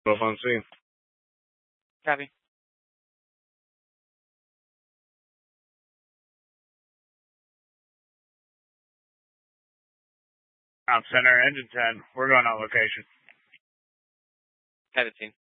Both on scene. Copy. Out center, engine 10. We're going on location. 17.